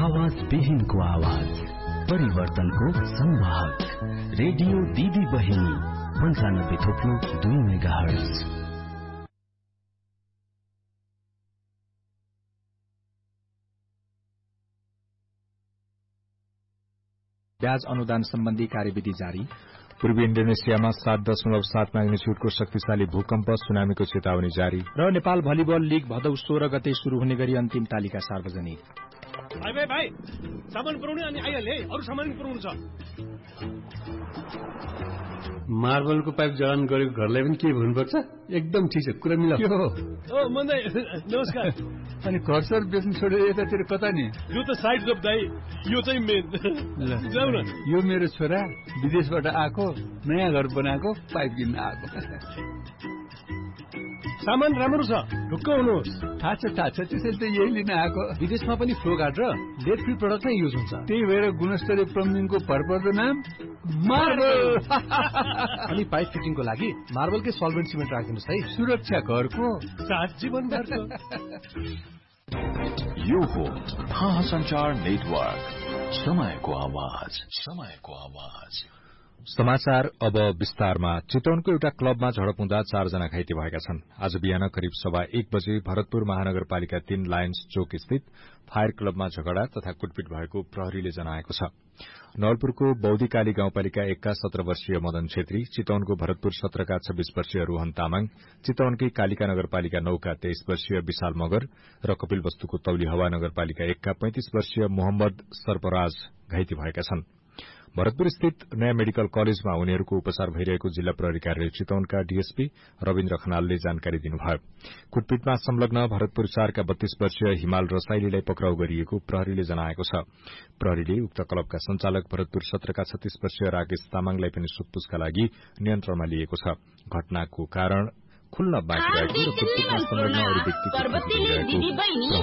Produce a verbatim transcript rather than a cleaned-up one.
आवाज विहीनको आवाज, परिवर्तनको संवाहक, रेडियो दिदी बहिनी पञ्चानब्बे थोप्लो दुई मेगाहर्ज। ब्याज अनुदान सम्बन्धी कार्यविधि जारी। पूर्वी इण्डोनेसियामा सात दशमलव सात म्याग्निच्युडको शक्तिशाली भूकम्प, सुनामीको चेतावनी जारी। र नेपाल भलिबल लीग भदौ सोह्र गते शुरू हुने गरी अन्तिम तालिका सार्वजनिक। भाइ भाइ भाइ सामान पुर्याउने अनि आइहाले, अरु सामान पनि पुर्याउनु छ। मार्बलको पाइप जडान गरेको घरलाई पनि के भन्नुपर्छ? एकदम ठिक छ, कुरा मिला। ओ मन्दै नमस्कार। अनि घर सर बेच्नु छोडेर यतातिर कता नि? यो त साइड जब दाइ, यो चाहिँ मेन। जाऊ न। यो मेरो छोरा विदेशबाट आएको, नयाँ घर बनाएको, पाइप किन्न आएको। सामान राम्रो छ, ढुक्क हुनुहोस्। थाहा छ थाहा छ, त्यसैले त यही लिन आएको। विदेशमा पनि फ्लो गार्ड र लेड फ्री प्रडक्ट नै युज हुन्छ। त्यही भएर गुणस्तरीय प्लम्बिङको भरपर्दो नाम मार्बल। अनि पाइप फिटिङको लागि मार्बलकै सल्भेन्ट सिमेन्ट राखिदिनुहोस् है। सुरक्षा घरको सात जीवनभरको। यो हो थाहा संचार नेटवर्क, समयको आवाज, समयको आवाज। समाचार अब विस्तारमा। चितवनको एउटा क्लबमा झडप हुँदा चारजना घाइते भएका छन्। आज बिहान करिब सवा एक बजे भरतपुर महानगरपालिका तीन लायन्स चोक स्थित फायर क्लबमा झगडा तथा कुटपिट भएको प्रहरीले जनाएको छ। नवलपुरको बौद्धिकाली गाउँपालिका एकका सत्र वर्षीय मदन छेत्री, चितवनको भरतपुर सत्रका छब्बीस वर्षीय रोहन तामाङ, चितवनकै कालिका नगरपालिका नौका तेइस वर्षीय विशाल मगर र कपिलवस्तुको तौलीहवा नगरपालिका एकका पैंतिस वर्षीय मोहम्मद सरपराज घाइते भएका छन्। भरतपुर स्थित नयाँ मेडिकल कलेजमा उनीहरूको उपचार भइरहेको जिल्ला प्रहरी कार्यालय चितवनका डीएसपी रविन्द्र खनालले जानकारी दिनुभयो। कुटपिटमा संलग्न भरतपुर चारका बत्तीस वर्षीय हिमाल रसाइलीलाई पक्राउ गरिएको प्रहरीले जनाएको छ। प्रहरीले उक्त क्लबका संचालक भरतपुर सत्रका छत्तीस वर्षीय राकेश तामाङलाई पनि सोधपूछका लागि नियन्त्रणमा लिएको छ। घटनाको कारण खुल्न बाँकी रहेको र कुटपिटमा संलग्न अरू व्यक्तिको